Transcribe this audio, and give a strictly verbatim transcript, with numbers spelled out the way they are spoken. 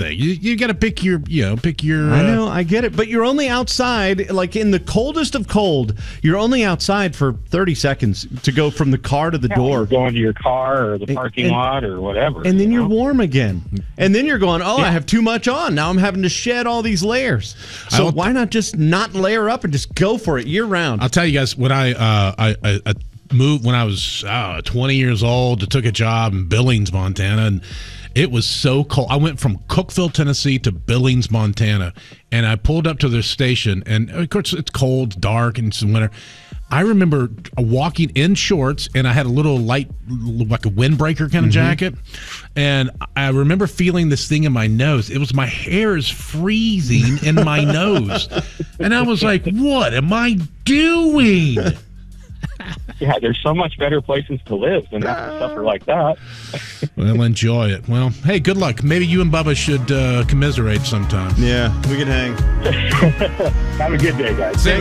thing. You you got to pick your you know pick your. Uh, I know, I get it, but you're only outside like in the coldest of cold. You're only outside for thirty seconds to go from the car to the Yeah, door. you're going to your car or the parking and, lot or whatever. And then you you're know? warm again. And then you're going, oh, Yeah. I have too much on. Now I'm having to shed all these layers. So I'll- why not just not layer up and just go for it year round? I'll tell you guys when I uh, I, I, I moved when I was uh, twenty years old. I took a job in Billings, Montana, and it was so cold. I went from Cookeville, Tennessee to Billings, Montana, and I pulled up to their station, and of course it's cold, dark, and it's winter. I remember walking in shorts, and I had a little light, like a windbreaker kind of mm-hmm. jacket, and I remember feeling this thing in my nose. It was my hair is freezing in my nose, and I was like, "What am I doing?" Yeah, there's so much better places to live than have to suffer like that. Well, enjoy it. Well, hey, good luck. Maybe you and Bubba should uh, commiserate sometime. Yeah, we can hang. Have a good day, guys. See you,